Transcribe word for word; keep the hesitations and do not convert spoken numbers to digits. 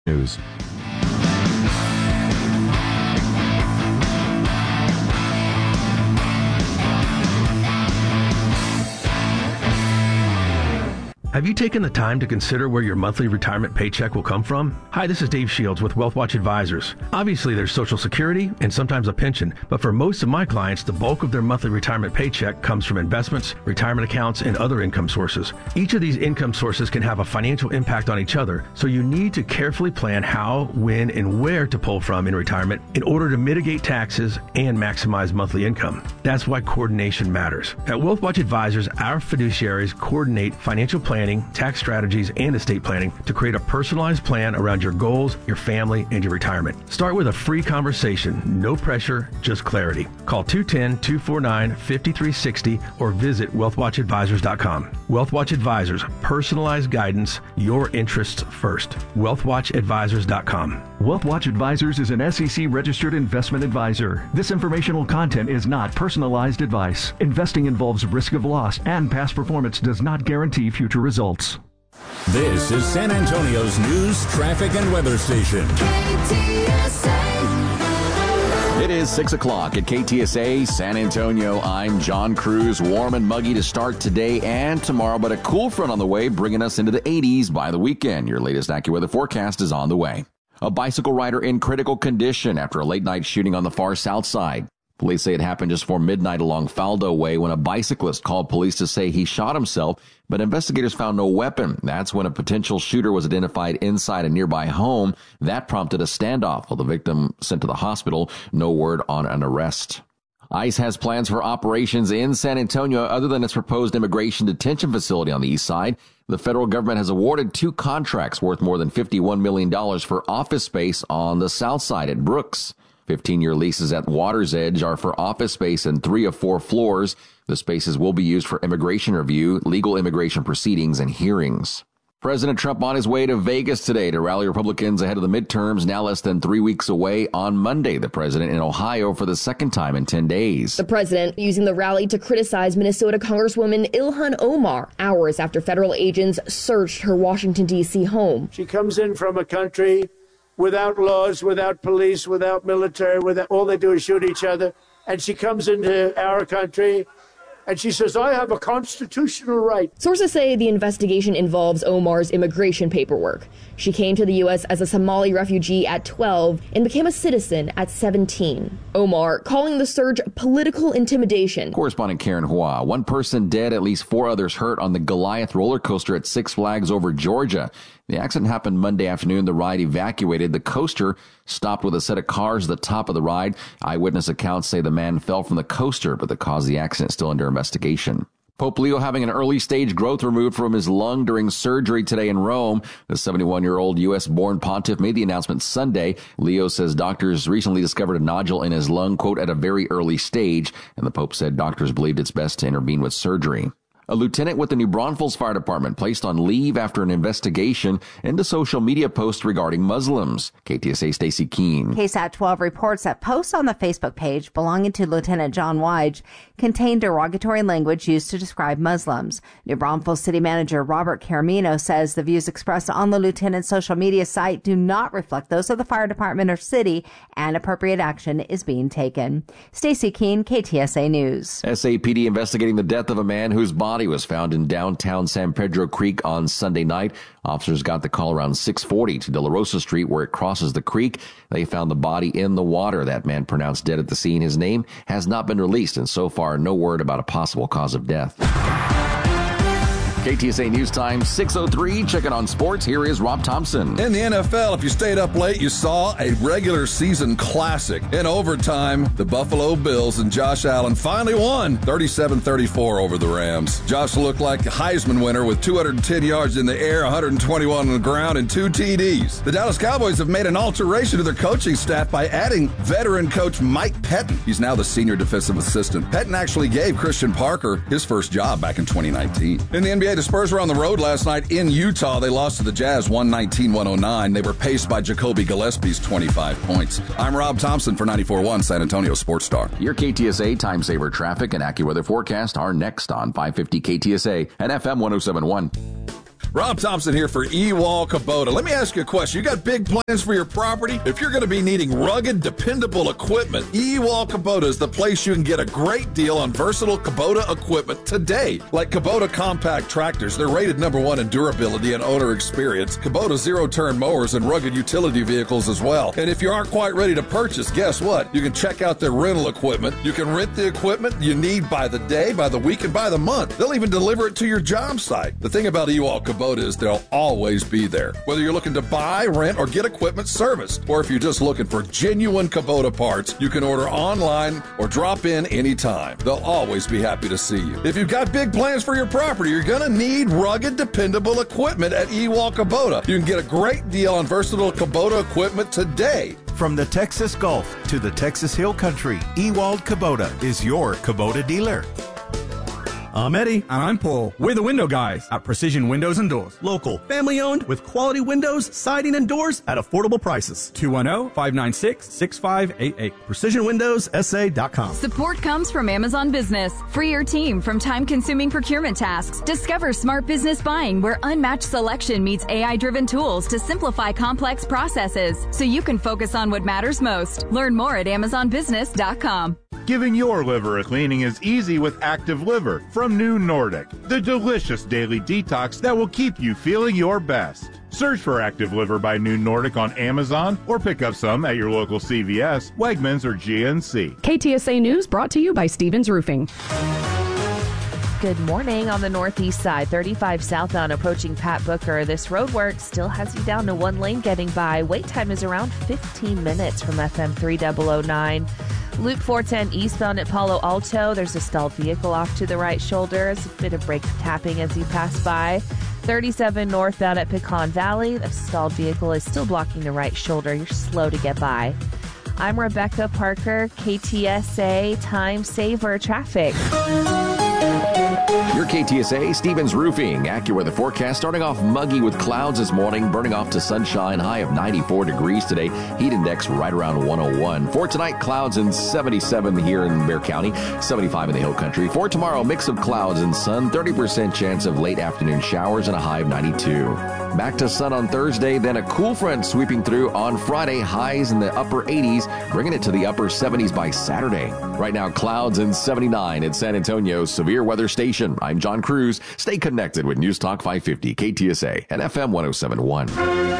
News. Have you taken the time to consider where your monthly retirement paycheck will come from? Hi, this is Dave Shields with WealthWatch Advisors. Obviously, there's Social Security and sometimes a pension, but for most of my clients, the bulk of their monthly retirement paycheck comes from investments, retirement accounts, and other income sources. Each of these income sources can have a financial impact on each other, so you need to carefully plan how, when, and where to pull from in retirement in order to mitigate taxes and maximize monthly income. That's why coordination matters. At WealthWatch Advisors, our fiduciaries coordinate financial planning, tax strategies, and estate planning to create a personalized plan around your goals, your family, and your retirement. Start with a free conversation. No pressure, just clarity. Call two one zero, two four nine, five three six zero or visit wealth watch advisors dot com. WealthWatch Advisors, personalized guidance, your interests first. wealth watch advisors dot com. WealthWatch Advisors is an S E C registered investment advisor. This informational content is not personalized advice. Investing involves risk of loss, and past performance does not guarantee future results. Results. This is San Antonio's news, traffic, and weather station. K T S A. It is six o'clock at K T S A San Antonio. I'm John Cruz. Warm and muggy to start today and tomorrow, but a cool front on the way, bringing us into the eighties by the weekend. Your latest AccuWeather forecast is on the way. A bicycle rider in critical condition after a late-night shooting on the far south side. Police say it happened just before midnight along Faldo Way when a bicyclist called police to say he shot himself, but investigators found no weapon. That's when a potential shooter was identified inside a nearby home. That prompted a standoff while the victim sent to the hospital. No word on an arrest. ICE has plans for operations in San Antonio other than its proposed immigration detention facility on the east side. The federal government has awarded two contracts worth more than fifty-one million dollars for office space on the south side at Brooks. fifteen-year leases at Water's Edge are for office space in three of four floors. The spaces will be used for immigration review, legal immigration proceedings, and hearings. President Trump on his way to Vegas today to rally Republicans ahead of the midterms, now less than three weeks away. On Monday, the president in Ohio for the second time in ten days. The president using the rally to criticize Minnesota Congresswoman Ilhan Omar hours after federal agents searched her Washington, D C home. She comes in from a country without laws, without police, without military, without, all they do is shoot each other. And she comes into our country and she says, I have a constitutional right. Sources say the investigation involves Omar's immigration paperwork. She came to the U S as a Somali refugee at twelve and became a citizen at seventeen. Omar calling the surge political intimidation. Correspondent Karen Hua. One person dead, at least four others hurt on the Goliath roller coaster at Six Flags over Georgia. The accident happened Monday afternoon. The ride evacuated. The coaster stopped with a set of cars at the top of the ride. Eyewitness accounts say the man fell from the coaster, but the cause of the accident is still under investigation. Pope Leo having an early-stage growth removed from his lung during surgery today in Rome. The seventy-one-year-old U S-born pontiff made the announcement Sunday. Leo says doctors recently discovered a nodule in his lung, quote, at a very early stage, and the Pope said doctors believed it's best to intervene with surgery. A lieutenant with the New Braunfels Fire Department placed on leave after an investigation into social media posts regarding Muslims. K T S A Stacey Keene. K S A T twelve reports that posts on the Facebook page belonging to Lieutenant John Weige contained derogatory language used to describe Muslims. New Braunfels City Manager Robert Caramino says the views expressed on the lieutenant's social media site do not reflect those of the fire department or city, and appropriate action is being taken. Stacey Keene, K T S A News. S A P D investigating the death of a man whose body was found in downtown San Pedro Creek on Sunday night. Officers got the call around six forty to De La Rosa Street where it crosses the creek. They found the body in the water. That man pronounced dead at the scene. His name has not been released, and so far no word about a possible cause of death. K T S A News Time, six oh three. Checking on sports. Here is Rob Thompson. In the N F L, if you stayed up late, you saw a regular season classic. In overtime, the Buffalo Bills and Josh Allen finally won thirty-seven thirty-four over the Rams. Josh looked like a Heisman winner with two hundred ten yards in the air, one hundred twenty-one on the ground, and two T Ds. The Dallas Cowboys have made an alteration to their coaching staff by adding veteran coach Mike Pettin. He's now the senior defensive assistant. Pettin actually gave Christian Parker his first job back in twenty nineteen. In the N B A, the Spurs were on the road last night in Utah. They lost to the Jazz one nineteen to one oh nine. They were paced by Jacoby Gillespie's twenty-five points. I'm Rob Thompson for ninety-four point one San Antonio Sports Star. Your K T S A Time Saver traffic and AccuWeather forecast are next on five fifty K T S A and F M one oh seven point one. Rob Thompson here for E-Wall Kubota. Let me ask you a question. You got big plans for your property? If you're going to be needing rugged, dependable equipment, E-Wall Kubota is the place you can get a great deal on versatile Kubota equipment today. Like Kubota compact tractors, they're rated number one in durability and owner experience. Kubota zero-turn mowers and rugged utility vehicles as well. And if you aren't quite ready to purchase, guess what? You can check out their rental equipment. You can rent the equipment you need by the day, by the week, and by the month. They'll even deliver it to your job site. The thing about E-Wall Kubota is they'll always be there. Whether you're looking to buy, rent, or get equipment serviced, or if you're just looking for genuine Kubota parts, you can order online or drop in anytime. They'll always be happy to see you. If you've got big plans for your property, you're going to need rugged, dependable equipment at E-Wall Kubota. You can get a great deal on versatile Kubota equipment today. From the Texas Gulf to the Texas Hill Country, Ewald Kubota is your Kubota dealer. I'm Eddie. And I'm Paul. We're the window guys at Precision Windows and Doors. Local, family-owned, with quality windows, siding, and doors at affordable prices. two one zero, five nine six, six five eight eight. precision windows s a dot com. Support comes from Amazon Business. Free your team from time-consuming procurement tasks. Discover smart business buying where unmatched selection meets A I-driven tools to simplify complex processes so you can focus on what matters most. Learn more at amazon business dot com. Giving your liver a cleaning is easy with Active Liver from New Nordic, the delicious daily detox that will keep you feeling your best. Search for Active Liver by New Nordic on Amazon or pick up some at your local C V S, Wegmans, or G N C. K T S A News brought to you by Stevens Roofing. Good morning. On the northeast side, thirty-five southbound approaching Pat Booker. This road work still has you down to one lane getting by. Wait time is around fifteen minutes from F M three thousand nine. Loop four ten eastbound at Palo Alto. There's a stalled vehicle off to the right shoulder. It's a bit of brake tapping as you pass by. thirty-seven northbound at Pecan Valley. The stalled vehicle is still blocking the right shoulder. You're slow to get by. I'm Rebecca Parker, K T S A Time Saver Traffic. Your K T S A Stevens Roofing AccuWeather forecast starting off muggy with clouds this morning, burning off to sunshine, high of ninety-four degrees today. Heat index right around one oh one. For tonight, clouds and seventy-seven here in Bexar County, seventy-five in the Hill Country. For tomorrow, mix of clouds and sun, thirty percent chance of late afternoon showers and a high of ninety-two. Back to sun on Thursday, then a cool front sweeping through on Friday, highs in the upper eighties, bringing it to the upper seventies by Saturday. Right now, clouds and seventy-nine at San Antonio's Severe Weather Station. I'm John Cruz. Stay connected with News Talk five fifty, K T S A, and F M one oh seven point one.